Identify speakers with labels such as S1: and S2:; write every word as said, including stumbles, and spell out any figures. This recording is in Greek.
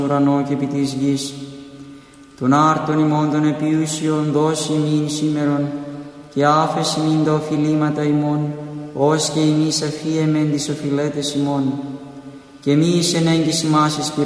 S1: ουρανό και επί της γης. Τον άρτον ημών των επίουσιων δώσει ημίν σήμερον, και άφεση μην τα οφειλήματα ημών, ως και εμείς αφίεμεν τις οφειλέτες ημών. Και μη εις ενέγγις ημάς εις